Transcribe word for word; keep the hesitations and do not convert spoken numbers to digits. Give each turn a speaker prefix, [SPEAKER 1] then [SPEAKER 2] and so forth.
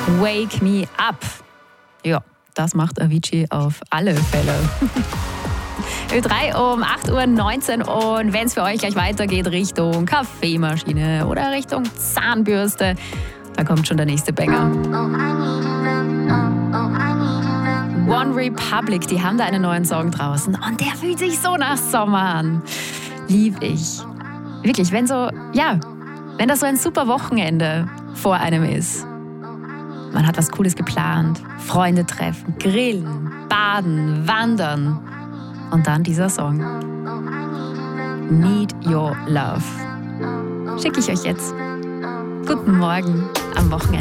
[SPEAKER 1] Wake Me Up. Ja, das macht Avicii auf alle Fälle. Ö drei um acht Uhr neunzehn und wenn es für euch gleich weitergeht Richtung Kaffeemaschine oder Richtung Zahnbürste, da kommt schon der nächste Banger. One Republic, die haben da einen neuen Song draußen und der fühlt sich so nach Sommer an. Lieb ich. Wirklich, wenn so, ja, wenn das so ein super Wochenende vor einem ist. Man hat was Cooles geplant, Freunde treffen, grillen, baden, wandern. Und dann dieser Song. Need Your Love. Schicke ich euch jetzt. Guten Morgen am Wochenende.